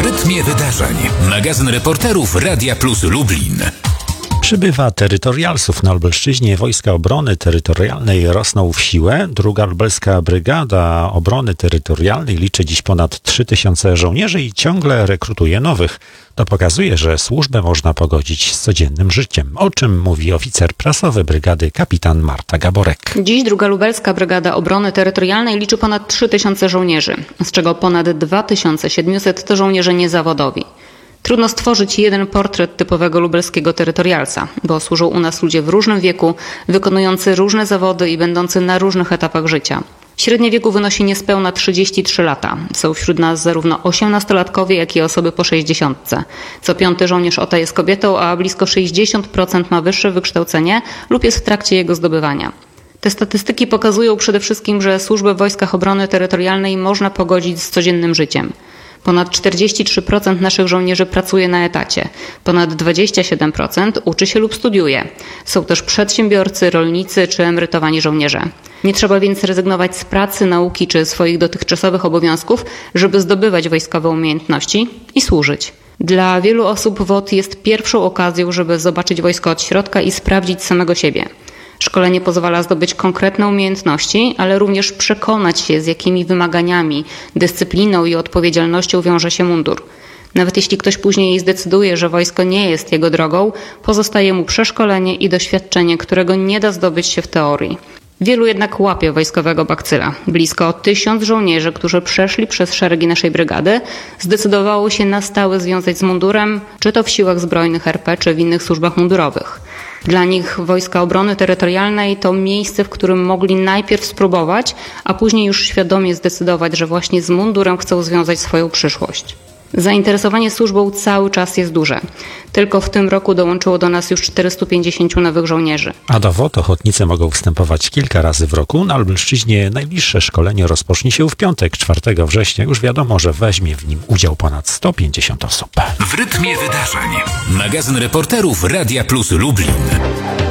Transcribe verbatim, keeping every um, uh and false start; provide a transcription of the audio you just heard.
rytmie wydarzeń. Magazyn reporterów Radia Plus Lublin. Przybywa terytorialsów na Lubelszczyźnie. Wojska Obrony Terytorialnej rosną w siłę. Druga Lubelska Brygada Obrony Terytorialnej liczy dziś ponad trzy tysiące żołnierzy i ciągle rekrutuje nowych. To pokazuje, że służbę można pogodzić z codziennym życiem, o czym mówi oficer prasowy brygady kapitan Marta Gaborek. Dziś Druga Lubelska Brygada Obrony Terytorialnej liczy ponad trzy tysiące żołnierzy, z czego ponad dwa tysiące siedemset to żołnierze niezawodowi. Trudno stworzyć jeden portret typowego lubelskiego terytorialca, bo służą u nas ludzie w różnym wieku, wykonujący różne zawody i będący na różnych etapach życia. Średnie wieku wynosi niespełna trzydzieści trzy lata. Są wśród nas zarówno osiemnastolatkowie, jak i osoby po sześćdziesiątce. Co piąty żołnierz O T jest kobietą, a blisko sześćdziesiąt procent ma wyższe wykształcenie lub jest w trakcie jego zdobywania. Te statystyki pokazują przede wszystkim, że służbę w Wojskach Obrony Terytorialnej można pogodzić z codziennym życiem. Ponad czterdzieści trzy procent naszych żołnierzy pracuje na etacie. Ponad dwadzieścia siedem procent uczy się lub studiuje. Są też przedsiębiorcy, rolnicy czy emerytowani żołnierze. Nie trzeba więc rezygnować z pracy, nauki czy swoich dotychczasowych obowiązków, żeby zdobywać wojskowe umiejętności i służyć. Dla wielu osób W O T jest pierwszą okazją, żeby zobaczyć wojsko od środka i sprawdzić samego siebie. Szkolenie pozwala zdobyć konkretne umiejętności, ale również przekonać się, z jakimi wymaganiami, dyscypliną i odpowiedzialnością wiąże się mundur. Nawet jeśli ktoś później zdecyduje, że wojsko nie jest jego drogą, pozostaje mu przeszkolenie i doświadczenie, którego nie da zdobyć się w teorii. Wielu jednak łapie wojskowego bakcyla. Blisko tysiąc żołnierzy, którzy przeszli przez szeregi naszej brygady, zdecydowało się na stałe związać z mundurem, czy to w siłach zbrojnych R P, czy w innych służbach mundurowych. Dla nich Wojska Obrony Terytorialnej to miejsce, w którym mogli najpierw spróbować, a później już świadomie zdecydować, że właśnie z mundurem chcą związać swoją przyszłość. Zainteresowanie służbą cały czas jest duże. Tylko w tym roku dołączyło do nas już czterystu pięćdziesięciu nowych żołnierzy. A do W O T ochotnicy mogą wstępować kilka razy w roku. Na Lubelszczyźnie najbliższe szkolenie rozpocznie się w piątek, czwartego września. Już wiadomo, że weźmie w nim udział ponad sto pięćdziesiąt osób. W rytmie wydarzeń. Magazyn reporterów Radia Plus Lublin.